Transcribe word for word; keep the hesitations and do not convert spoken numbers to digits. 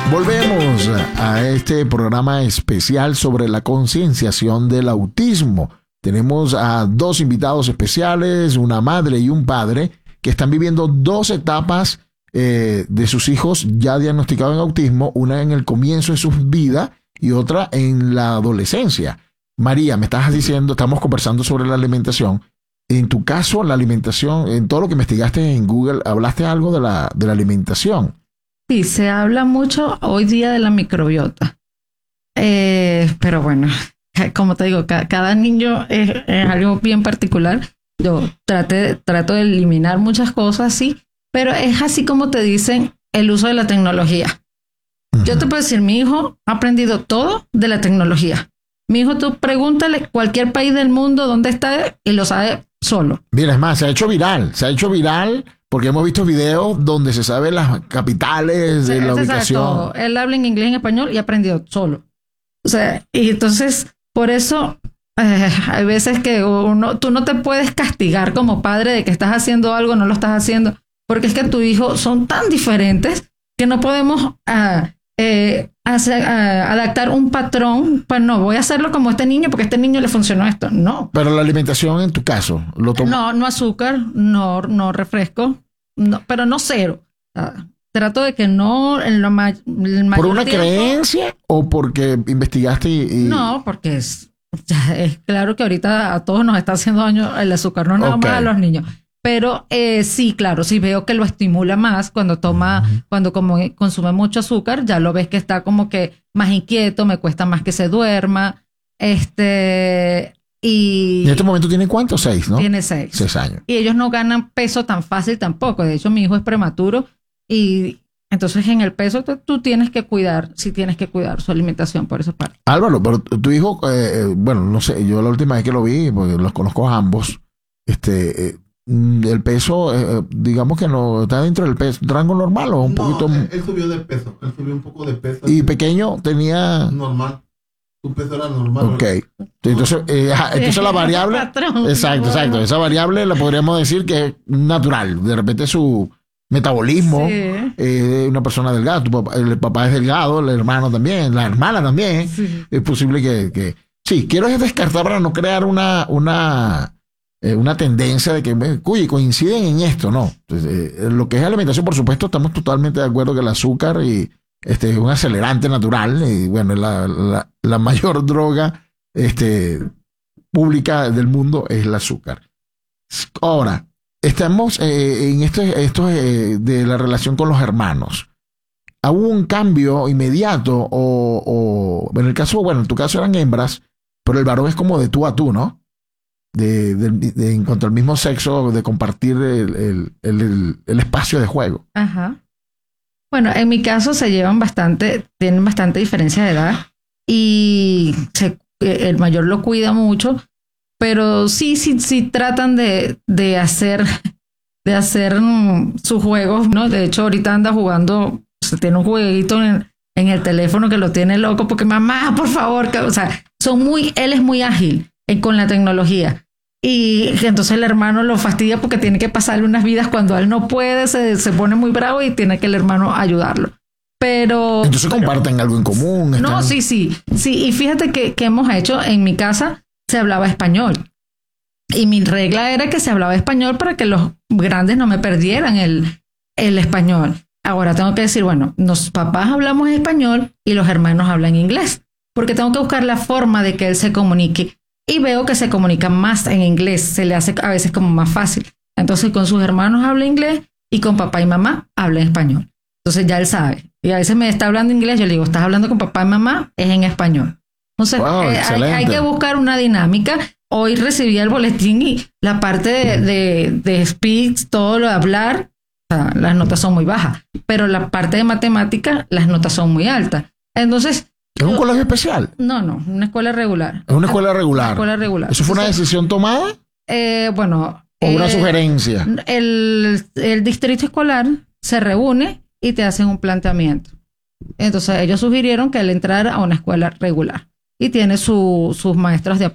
Volvemos a este programa especial sobre la concienciación del autismo. Tenemos a dos invitados especiales, una madre y un padre, que están viviendo dos etapas eh, de sus hijos ya diagnosticados en autismo, una en el comienzo de sus vidas y otra en la adolescencia. María, me estás diciendo, estamos conversando sobre la alimentación. En tu caso, la alimentación, en todo lo que investigaste en Google, hablaste algo de la, de la alimentación. Sí, se habla mucho hoy día de la microbiota. Eh, pero bueno, como te digo, ca cada niño es, es algo bien particular. Yo trate, trato de eliminar muchas cosas, sí, pero es así como te dicen el uso de la tecnología. Uh-huh. Yo te puedo decir, mi hijo ha aprendido todo de la tecnología. Mi hijo, tú pregúntale cualquier país del mundo dónde está y lo sabe solo. Mira, es más, se ha hecho viral, se ha hecho viral porque hemos visto videos donde se sabe las capitales de se, la se ubicación. Sabe todo. Él habla en inglés y en español y ha aprendido solo. O sea, y entonces, por eso, eh, hay veces que uno, tú no te puedes castigar como padre de que estás haciendo algo, no lo estás haciendo, porque es que tu hijo son tan diferentes que no podemos uh, eh, hacer, uh, adaptar un patrón. Pues no, voy a hacerlo como este niño porque a este niño le funcionó esto. No. Pero la alimentación en tu caso, ¿lo tomas? No, no azúcar, no, no refresco, no, pero no cero. Uh, trato de que no en lo ma ¿Por una tiempo, creencia o porque investigaste y, y... No, porque es, es claro que ahorita a todos nos está haciendo daño el azúcar, no nada okay. más a los niños. Pero eh, sí, claro, sí veo que lo estimula más cuando toma, uh-huh. cuando como consume mucho azúcar, ya lo ves que está como que más inquieto, me cuesta más que se duerma. Este, y... ¿En este momento tiene cuánto? Seis, ¿no? Tiene seis. Seis años. Y ellos no ganan peso tan fácil tampoco. De hecho, mi hijo es prematuro y entonces en el peso tú, tú tienes que cuidar, sí tienes que cuidar su alimentación por esa parte. Álvaro, pero tu hijo, eh, bueno, no sé, yo la última vez que lo vi, porque los conozco a ambos, este... Eh, el peso, eh, digamos que no está dentro del peso, rango normal o un no, poquito. Él, él subió de peso, él subió un poco de peso. Y pequeño tenía. Normal. Su peso era normal. Ok. Entonces, eh, entonces la variable. Exacto, exacto. Esa variable la podríamos decir que es natural. De repente su metabolismo, sí. eh, una persona delgada, tu papá, el papá es delgado, el hermano también, la hermana también. Sí. Es posible que, que. Sí, quiero descartar para no crear una. una Eh, una tendencia de que, uy, coinciden en esto, ¿no? Entonces, eh, lo que es alimentación, por supuesto, estamos totalmente de acuerdo que el azúcar y, este, es un acelerante natural y, bueno, la, la, la mayor droga este, pública del mundo es el azúcar. Ahora, estamos eh, en esto, esto eh, de la relación con los hermanos. ¿Hubo un cambio inmediato o, o, en el caso, bueno, en tu caso eran hembras, pero el varón es como de tú a tú, ¿no? De, de, de, en cuanto al mismo sexo, de compartir el, el, el, el espacio de juego. Ajá. Bueno, en mi caso se llevan bastante, tienen bastante diferencia de edad y se, el mayor lo cuida mucho, pero sí, sí, sí tratan de, de hacer, de hacer mm, sus juegos, ¿no? De hecho, ahorita anda jugando, se tiene un jueguito en, en el teléfono que lo tiene loco porque mamá, por favor, que, o sea, son muy, él es muy ágil eh, con la tecnología. Y entonces el hermano lo fastidia porque tiene que pasarle unas vidas cuando él no puede, se, se pone muy bravo y tiene que el hermano ayudarlo. Pero... Entonces pero, comparten algo en común. No, están... sí, sí. Sí, y fíjate que, que hemos hecho, en mi casa se hablaba español. Y mi regla era que se hablaba español para que los grandes no me perdieran el, el español. Ahora tengo que decir, bueno, los papás hablamos español y los hermanos hablan inglés. Porque tengo que buscar la forma de que él se comunique. Y veo que se comunica más en inglés, se le hace a veces como más fácil. Entonces con sus hermanos habla inglés y con papá y mamá habla español. Entonces ya él sabe. Y a veces me está hablando inglés, yo le digo, ¿estás hablando con papá y mamá? Es en español. Entonces wow, eh, hay, hay que buscar una dinámica. Hoy recibí el boletín y la parte de, de, de speech, todo lo de hablar, o sea, las notas son muy bajas. Pero la parte de matemática, las notas son muy altas. Entonces... ¿Es un colegio especial? No, no, una escuela regular. Es una escuela regular. Una escuela regular. ¿Eso fue una decisión tomada? Eh, bueno. ¿O una eh, sugerencia? El, el distrito escolar se reúne y te hacen un planteamiento. Entonces ellos sugirieron que él entrara a una escuela regular y tiene su, sus maestros de